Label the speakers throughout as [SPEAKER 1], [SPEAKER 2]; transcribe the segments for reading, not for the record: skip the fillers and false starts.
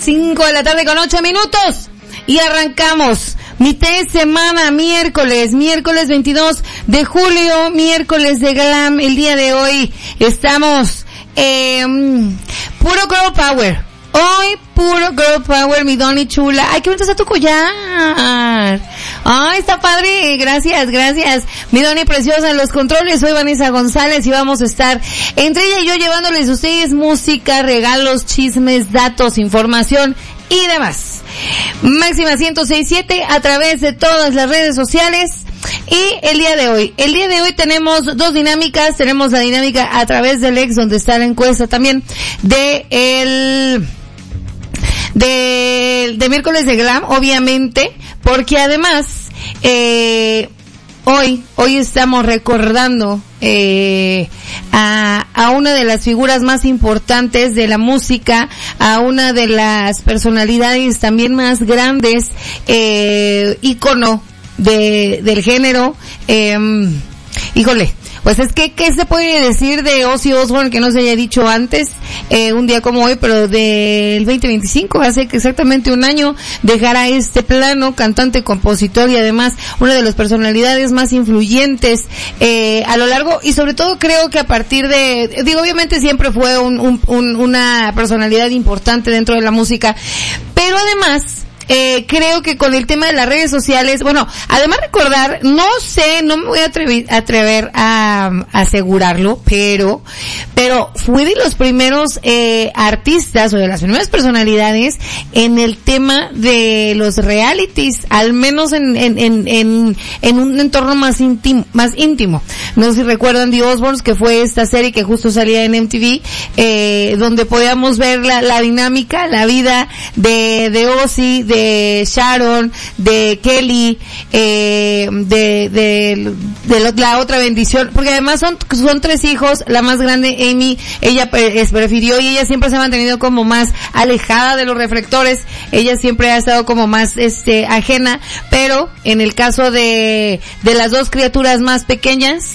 [SPEAKER 1] 5 de la tarde con 8 minutos. Y arrancamos mitad de semana, miércoles 22 de julio, miércoles de Glam. El día de hoy estamos puro girl power. Hoy puro girl power, mi Donny chula. Ay, qué bonito está tu collar. Ay, está padre. Gracias. Mi Donny preciosa en los controles. Soy Vanessa González y vamos a estar entre ella y yo llevándoles a ustedes música, regalos, chismes, datos, información y demás. Máxima 106.7 a través de todas las redes sociales. Y el día de hoy tenemos dos dinámicas. Tenemos la dinámica a través del ex, donde está la encuesta también de miércoles de Glam, obviamente, porque además hoy estamos recordando a una de las figuras más importantes de la música, a una de las personalidades también más grandes, ícono del género. Híjole, pues es que, ¿qué se puede decir de Ozzy Osbourne que no se haya dicho antes? Un día como hoy, pero del 2025, hace exactamente un año, dejará este plano, cantante, compositor y además una de las personalidades más influyentes a lo largo, y sobre todo creo que a partir de, obviamente siempre fue una personalidad importante dentro de la música, pero además creo que con el tema de las redes sociales, bueno, además recordar, no me voy a atrever a asegurarlo, pero fue de los primeros artistas o de las primeras personalidades en el tema de los realities, al menos en un entorno más íntimo. No sé si recuerdan The Osbournes, que fue esta serie que justo salía en MTV, donde podíamos ver la dinámica, la vida de Ozzy, de Sharon, de Kelly, de la otra bendición, porque además son tres hijos. La más grande, Amy, ella prefirió, y ella siempre se ha mantenido como más alejada de los reflectores. Ella siempre ha estado como más ajena, pero en el caso de las dos criaturas más pequeñas,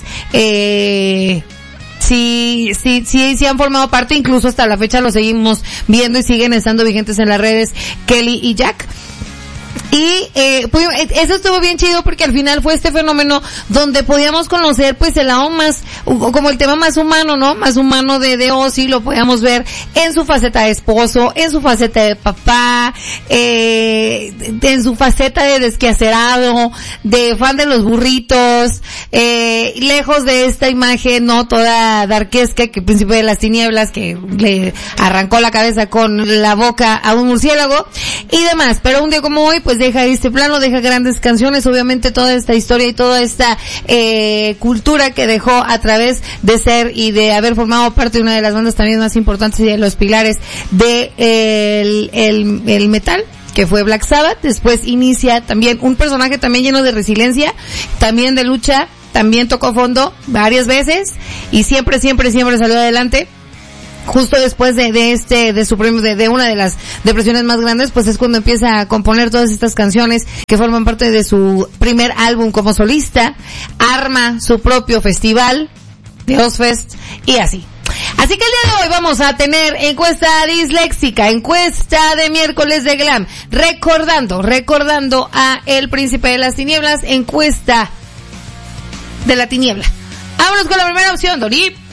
[SPEAKER 1] sí han formado parte, incluso hasta la fecha lo seguimos viendo y siguen estando vigentes en las redes, Kelly y Jack. Y pues eso estuvo bien chido, porque al final fue este fenómeno donde podíamos conocer pues el lado más, como el tema más humano, ¿no? Más humano de Ozzy. Lo podíamos ver en su faceta de esposo, en su faceta de papá, en su faceta de desquacerado, de fan de los burritos, lejos de esta imagen no toda darquesca, que Príncipe de las Tinieblas, que le arrancó la cabeza con la boca a un murciélago y demás. Pero un día como hoy pues deja este plano, deja grandes canciones, obviamente toda esta historia y toda esta cultura que dejó a través de ser y de haber formado parte de una de las bandas también más importantes y de los pilares de el metal, que fue Black Sabbath. Después inicia también un personaje también lleno de resiliencia, también de lucha, también tocó fondo varias veces y siempre salió adelante. Justo después de su premio, de una de las depresiones más grandes, pues es cuando empieza a componer todas estas canciones que forman parte de su primer álbum como solista, arma su propio festival de Ozzfest y así. Así que el día de hoy vamos a tener encuesta disléxica, encuesta de miércoles de Glam, recordando a el Príncipe de las Tinieblas, encuesta de la tiniebla. Vámonos con la primera opción, Dori.